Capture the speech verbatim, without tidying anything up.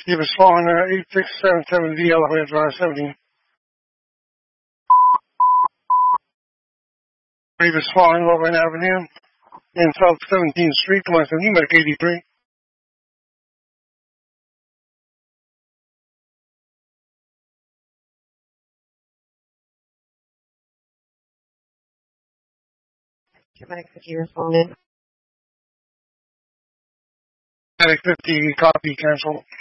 He was following uh, eight six seven seven V Elevator Drive seventeen. He was following Loveland Avenue in South seventeenth Street, West Numeric eighty-three. Attic fifty, responded. Attic fifty, copy, cancel.